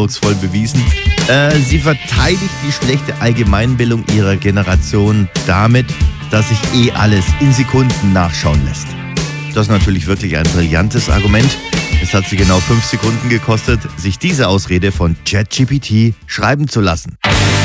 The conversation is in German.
eindrucksvoll bewiesen. Sie verteidigt die schlechte Allgemeinbildung ihrer Generation damit, dass sich alles in Sekunden nachschauen lässt. Das ist natürlich wirklich ein brillantes Argument. Es hat sie genau 5 Sekunden gekostet, sich diese Ausrede von ChatGPT schreiben zu lassen.